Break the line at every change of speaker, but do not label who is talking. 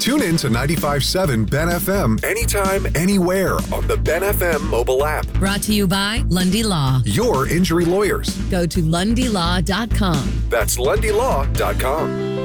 Tune in to 95.7 Ben FM anytime, anywhere on the Ben FM mobile app.
Brought to you by Lundy Law.
Your injury lawyers.
Go to LundyLaw.com.
That's LundyLaw.com.